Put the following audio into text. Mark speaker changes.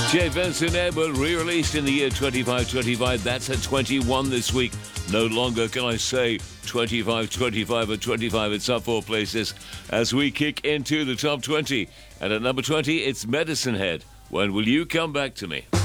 Speaker 1: J. Vincent Edward, re-released in the year 2525. That's at 21 this week. No longer can I say 2525 at 25. It's up 4 places as we kick into the top 20. And at number 20, it's Medicine Head. When will you come back to me?